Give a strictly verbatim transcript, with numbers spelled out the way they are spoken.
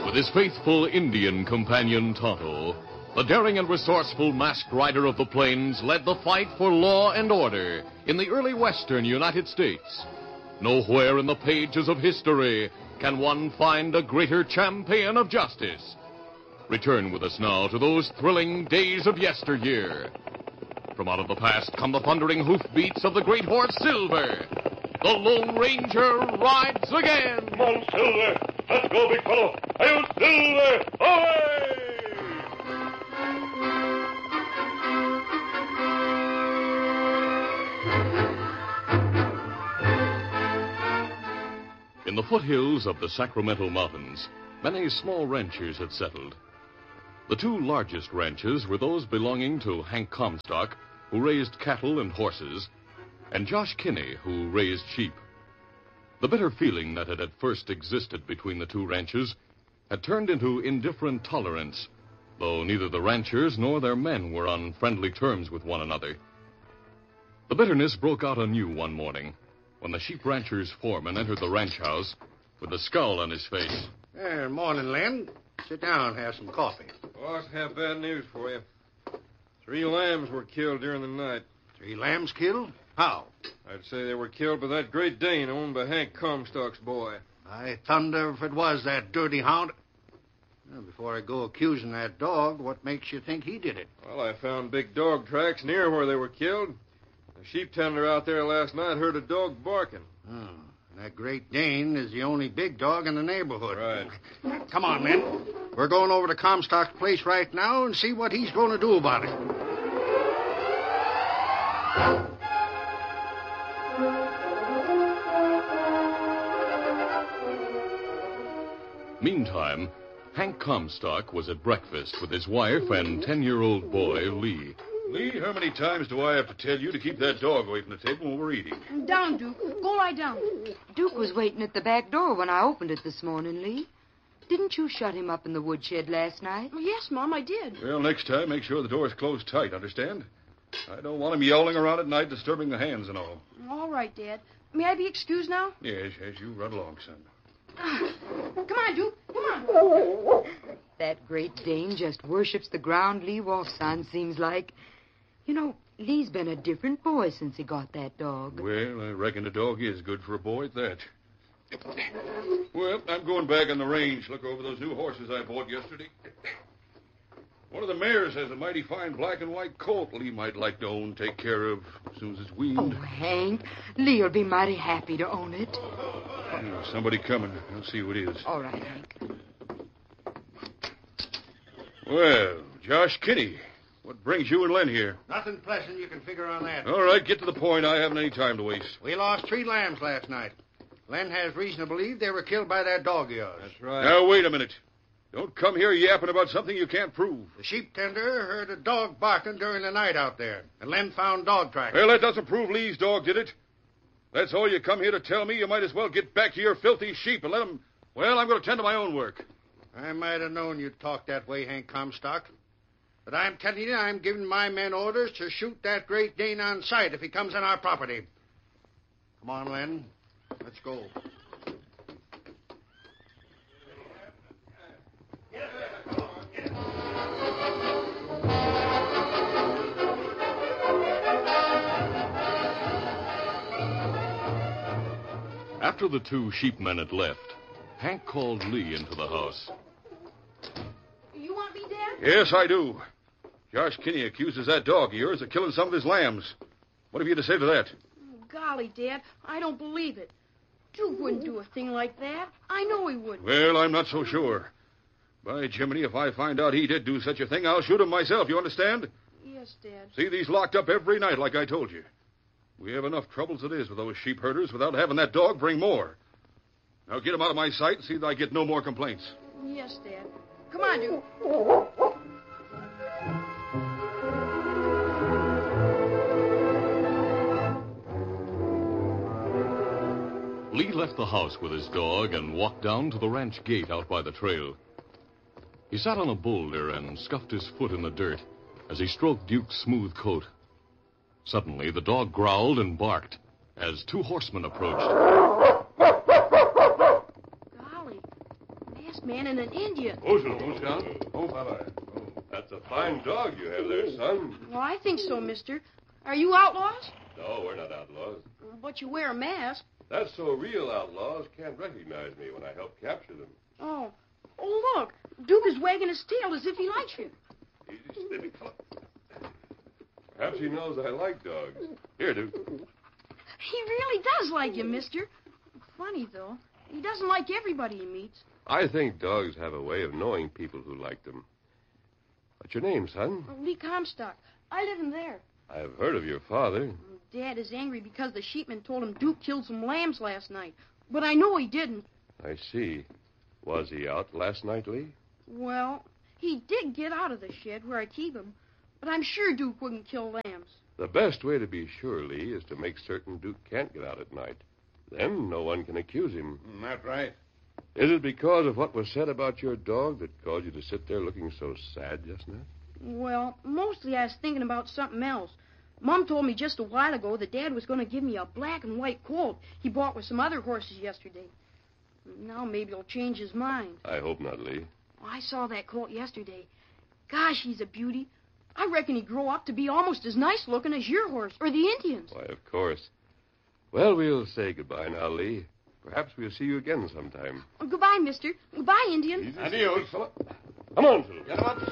With his faithful Indian companion Tonto, the daring and resourceful masked rider of the plains led the fight for law and order in the early western United States. Nowhere in the pages of history can one find a greater champion of justice. Return with us now to those thrilling days of yesteryear. From out of the past come the thundering hoofbeats of the great horse Silver. The Lone Ranger rides again. Come on, Silver. Let's go, big fellow. Hail, Silver! Away! In the foothills of the Sacramento Mountains, many small ranchers had settled. The two largest ranches were those belonging to Hank Comstock, who raised cattle and horses, and Josh Kinney, who raised sheep. The bitter feeling that had at first existed between the two ranches had turned into indifferent tolerance, though neither the ranchers nor their men were on friendly terms with one another. The bitterness broke out anew one morning when the sheep rancher's foreman entered the ranch house with a scowl on his face. Hey, morning, Len. Sit down and have some coffee. Boss, I have bad news for you. Three lambs were killed during the night. Three lambs killed? How? I'd say they were killed by that Great Dane owned by Hank Comstock's boy. I thunder if it was that dirty hound. Well, before I go accusing that dog, what makes you think he did it? Well, I found big dog tracks near where they were killed. The sheep tender out there last night heard a dog barking. Oh, that Great Dane is the only big dog in the neighborhood. Right. Come on, men. We're going over to Comstock's place right now and see what he's going to do about it. Meantime, Hank Comstock was at breakfast with his wife and ten-year-old boy, Lee. Lee, how many times do I have to tell you to keep that dog away from the table when we're eating? Down, Duke. Go lie down. Duke was waiting at the back door when I opened it this morning, Lee. Didn't you shut him up in the woodshed last night? Oh, yes, Mom, I did. Well, next time, make sure the door's closed tight, understand? I don't want him yowling around at night, disturbing the hens and all. All right, Dad. May I be excused now? Yes, yes, you run along, son. Come on, Duke. Come on. That Great Dane just worships the ground Lee walks on, seems like. You know, Lee's been a different boy since he got that dog. Well, I reckon the dog is good for a boy at that. Well, I'm going back on the range, look over those new horses I bought yesterday. One of the mares has a mighty fine black and white colt Lee might like to own, take care of as soon as it's weaned. Oh, Hank, Lee'll be mighty happy to own it. Yeah, somebody coming. I'll see who it is. All right, Hank. Well, Josh Kinney, what brings you and Len here? Nothing pleasant you can figure on that. All right, get to the point. I haven't any time to waste. We lost three lambs last night. Len has reason to believe they were killed by that dog of yours. That's right. Now, wait a minute. Don't come here yapping about something you can't prove. The sheep tender heard a dog barking during the night out there, and Len found dog tracks. Well, that doesn't prove Lee's dog did it. That's all you come here to tell me. You might as well get back to your filthy sheep and let them... Well, I'm going to tend to my own work. I might have known you'd talk that way, Hank Comstock. But I'm telling you, I'm giving my men orders to shoot that Great Dane on sight if he comes on our property. Come on, Len. Let's go. After the two sheepmen had left, Hank called Lee into the house. You want me, Dad? Yes, I do. Josh Kinney accuses that dog of yours of killing some of his lambs. What have you to say to that? Oh, golly, Dad, I don't believe it. Duke wouldn't do a thing like that. I know he wouldn't. Well, I'm not so sure. By Jiminy, if I find out he did do such a thing, I'll shoot him myself, you understand? Yes, Dad. See, these locked up every night, like I told you. We have enough trouble as it is with those sheep herders without having that dog bring more. Now get him out of my sight and see that I get no more complaints. Yes, Dad. Come on, Duke. Lee left the house with his dog and walked down to the ranch gate out by the trail. He sat on a boulder and scuffed his foot in the dirt as he stroked Duke's smooth coat. Suddenly, the dog growled and barked as two horsemen approached. Golly, ask man and an Indian. Oh, so, oh, Scout. Oh, fella. That's a fine dog you have there, son. Well, I think so, mister. Are you outlaws? No, we're not outlaws. But you wear a mask. That's so real outlaws can't recognize me when I help capture them. Oh. Oh, look. Duke is wagging his tail as if he likes you. Easy, steady, fella. Perhaps he knows I like dogs. Here, Duke. He really does like you, mister. Funny, though. He doesn't like everybody he meets. I think dogs have a way of knowing people who like them. What's your name, son? Lee Comstock. I live in there. I've heard of your father. Dad is angry because the sheepman told him Duke killed some lambs last night. But I know he didn't. I see. Was he out last night, Lee? Well, he did get out of the shed where I keep him. But I'm sure Duke wouldn't kill lambs. The best way to be sure, Lee, is to make certain Duke can't get out at night. Then no one can accuse him. Mm, that's right. Is it because of what was said about your dog that caused you to sit there looking so sad just now? Well, mostly I was thinking about something else. Mom told me just a while ago that Dad was going to give me a black and white colt he bought with some other horses yesterday. Now maybe he'll change his mind. I hope not, Lee. Oh, I saw that colt yesterday. Gosh, he's a beauty. I reckon he'd grow up to be almost as nice looking as your horse or the Indians. Why, of course. Well, we'll say goodbye now, Lee. Perhaps we'll see you again sometime. Oh, goodbye, mister. Goodbye, Indian. Adios. Come on, Phil. Get him up.